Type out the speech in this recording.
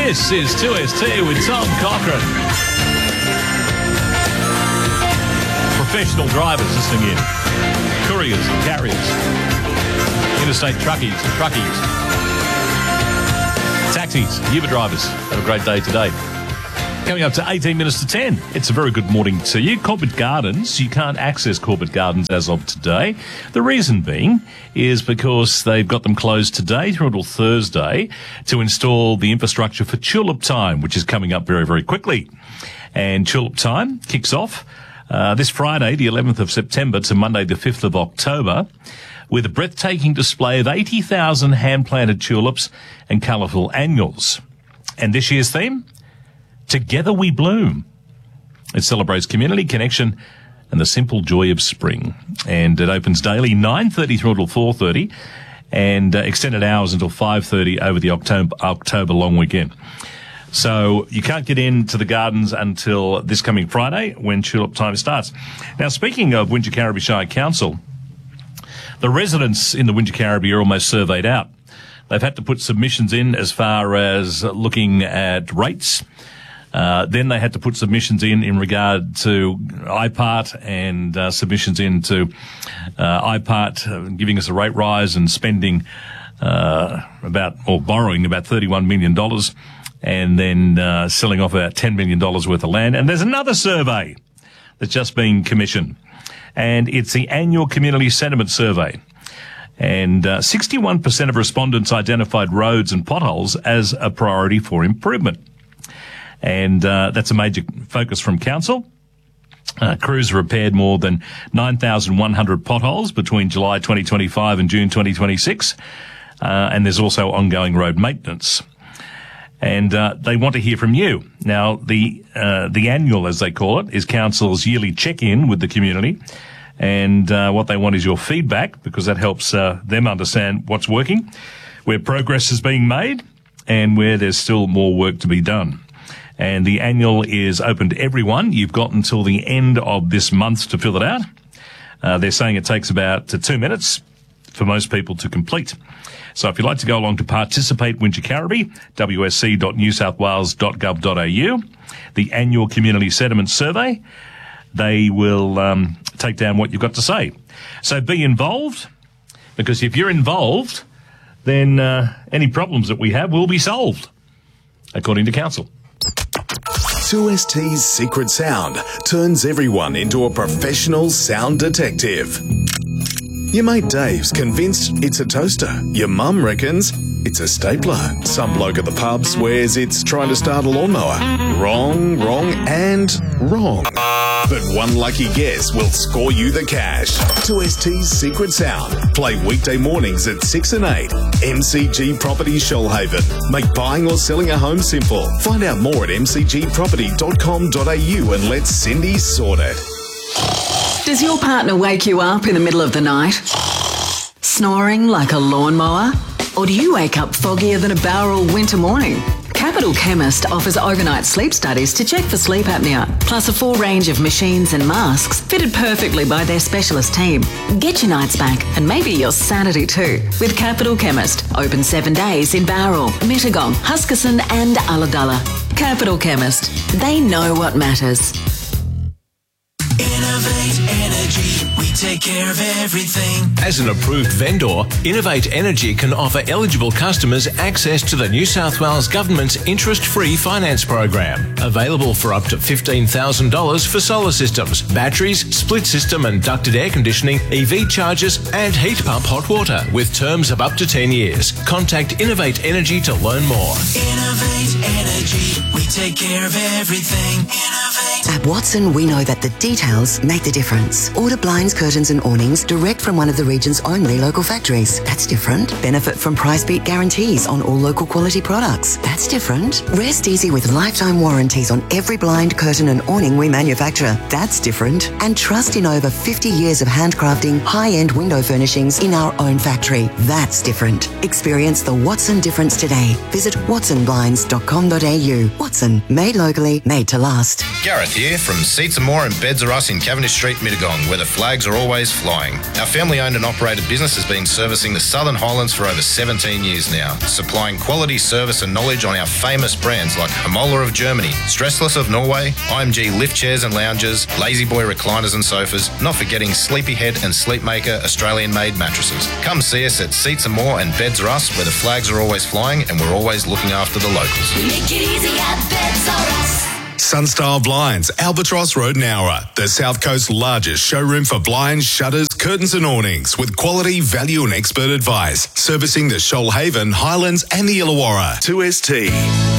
This is 2ST with Tom Cochrane. Professional drivers listening in. Couriers and carriers. Interstate truckies and truckies. Taxis, Uber drivers. Have a great day today. Coming up to 18 minutes to 10. It's a very good morning to you. Corbett Gardens, you can't access Corbett Gardens as of today. The reason being is because they've got them closed today through until Thursday to install the infrastructure for Tulip Time, which is coming up very, very quickly. And Tulip Time kicks off this Friday, the 11th of September, to Monday, the 5th of October, with a breathtaking display of 80,000 hand-planted tulips and colourful annuals. And this year's theme? Together We Bloom. It celebrates community connection and the simple joy of spring. And it opens daily 9:30 through until 4:30 and extended hours until 5:30 over the October long weekend. So you can't get into the gardens until this coming Friday when Tulip Time starts. Now, speaking of Wingecarribee Shire Council, the residents in the Wingecarribee are almost surveyed out. They've had to put submissions in as far as looking at rates. Then they had to put submissions in regard to IPART and submissions into IPART giving us a rate rise and spending borrowing about $31 million and then selling off about $10 million worth of land. And there's another survey that's just been commissioned, and it's the annual Community Sentiment Survey. And 61% of respondents identified roads and potholes as a priority for improvement. And that's a major focus from Council. Crews repaired more than 9,100 potholes between July 2025 and June 2026. And there's also ongoing road maintenance. And they want to hear from you. Now, the annual, as they call it, is Council's yearly check-in with the community. And what they want is your feedback, because that helps them understand what's working, where progress is being made, and where there's still more work to be done. And the annual is open to everyone. You've got until the end of this month to fill it out. They're saying it takes about 2 minutes for most people to complete. So if you'd like to go along to participate, Wingecarribee, wsc.newsouthwales.gov.au, the annual Community Sentiment Survey, they will take down what you've got to say. So be involved, because if you're involved, then any problems that we have will be solved, according to Council. 2ST's Secret Sound turns everyone into a professional sound detective. Your mate Dave's convinced it's a toaster. Your mum reckons it's a stapler. Some bloke at the pub swears it's trying to start a lawnmower. Wrong, and wrong. But one lucky guess will score you the cash. 2ST's Secret Sound. Play weekday mornings at 6 and 8. MCG Property Shoalhaven. Make buying or selling a home simple. Find out more at mcgproperty.com.au and let Cindy sort it. Does your partner wake you up in the middle of the night, snoring like a lawnmower? Or do you wake up foggier than a Bowral winter morning? Capital Chemist offers overnight sleep studies to check for sleep apnea, plus a full range of machines and masks fitted perfectly by their specialist team. Get your nights back and maybe your sanity too with Capital Chemist. Open 7 days in Bowral, Mittagong, Huskisson and Ulladulla. Capital Chemist. They know what matters. Innovate Energy, we take care of everything. As an approved vendor, Innovate Energy can offer eligible customers access to the New South Wales Government's interest-free finance program. Available for up to $15,000 for solar systems, batteries, split system and ducted air conditioning, EV chargers and heat pump hot water with terms of up to 10 years. Contact Innovate Energy to learn more. Innovate Energy, we take care of everything. Innovate. At Watson, we know that the details make the difference. Order blinds, curtains and awnings direct from one of the region's only local factories. That's different. Benefit from price beat guarantees on all local quality products. That's different. Rest easy with lifetime warranties on every blind, curtain and awning we manufacture. That's different. And trust in over 50 years of handcrafting high-end window furnishings in our own factory. That's different. Experience the Watson difference today. Visit watsonblinds.com.au. Watson, made locally, made to last. Gareth here from Seats and More and Beds R Us in Cavendish Street, Mittagong, where the flags are always flying. Our family-owned and operated business has been servicing the Southern Highlands for over 17 years now, supplying quality service and knowledge on our famous brands like Hamola of Germany, Stressless of Norway, IMG lift chairs and lounges, Lazy Boy recliners and sofas, not forgetting Sleepyhead and Sleepmaker Australian-made mattresses. Come see us at Seats and More and Beds R Us, where the flags are always flying and we're always looking after the locals. We make it easy at Beds R Us. Sunstyle Blinds, Albatross Road, Nowra, the South Coast's largest showroom for blinds, shutters, curtains and awnings with quality, value and expert advice. Servicing the Shoalhaven, Highlands and the Illawarra. 2ST.